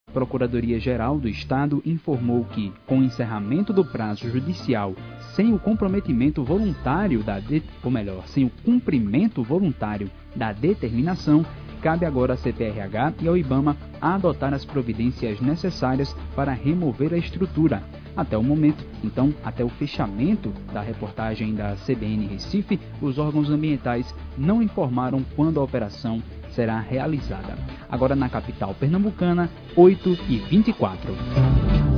Procuradoria-Geral do Estado informou que, com o encerramento do prazo judicial sem o comprometimento voluntário sem o cumprimento voluntário da determinação, cabe agora à CPRH e ao IBAMA adotar as providências necessárias para remover a estrutura. Até o momento, então, até o fechamento da reportagem da CBN Recife, os órgãos ambientais não informaram quando a operação será realizada. Agora na capital pernambucana, 8h24.